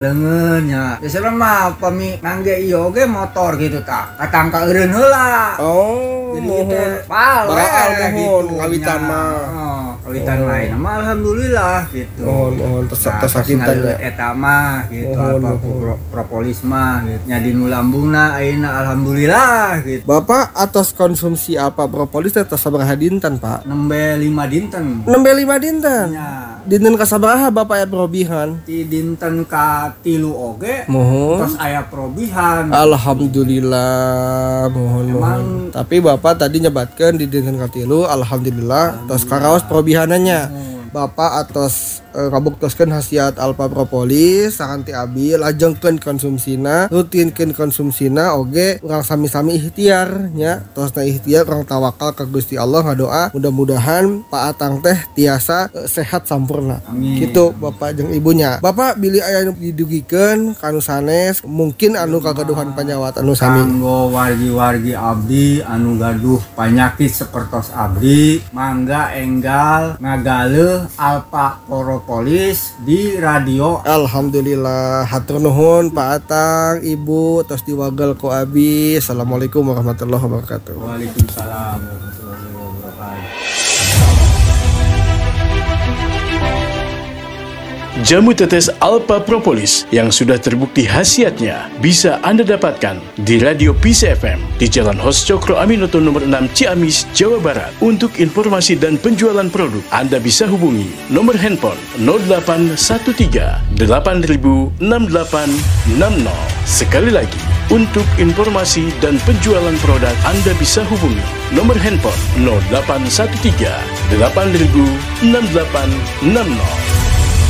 Leungeunnya. Biasana mah pami ngangge ieu ge motor gitu tah. Katangka eureun heula. Oh, Jadi mohon. teh pal Baraal we mohon gitu ngawitan nya. mah. Kawitan lain mah alhamdulillah gitu. Mohon tersakitan ya. Eta mah gitu Mohon. propolis mah gitu. Nya di nu lambungna ayeuna alhamdulillah gitu. Bapak atas konsumsi apa propolis teh sabaraha dinten, Pak? Nembe 5 dinten. Nembe 5 dinten. Nya Dinten ka sabaraha Bapak aya probihan? di dinten ka 3 oge Mohon. terus aya probihan. Alhamdulillah, mohon. Tapi Bapak tadi nyebatkan di dinten katilu, alhamdulillah, terus karaos probihananya. Bapak atas kabuktoskeun hasiat Alpha Propolis saranti abi lajengkeun konsumsina, rutinkeun konsumsina oge urang sami-sami ikhtiar nya. Tosna ikhtiar urang tawakal ka Gusti Allah ngadoa mudah-mudahan Pak Atang teh tiasa sehat sampurna. Amin. Gitu Bapak jeung ibunya. Bapak bilih aya nu didugikeun kanu sanes mungkin anu kagaduhan panyawat anu sami. Kanggo wargi-wargi abdi anu gaduh panyakit sapertos abdi mangga enggal ngagaleuh Alpha Propolis di radio. Alhamdulillah, hatur nuhun Pak Atang, Ibu, tos diwagel ku abi. Assalamualaikum warahmatullahi wabarakatuh. Waalaikumsalam warahmatullahi wabarakatuh. Jamu tetes Alpha Propolis yang sudah terbukti khasiatnya bisa Anda dapatkan di Radio Peace FM di Jalan Hos Cokro Aminoto nomor 6 Ciamis, Jawa Barat. Untuk informasi dan penjualan produk, Anda bisa hubungi nomor handphone 0813 8000 6860. Sekali lagi, untuk informasi dan penjualan produk, Anda bisa hubungi nomor handphone 0813 8000 6860.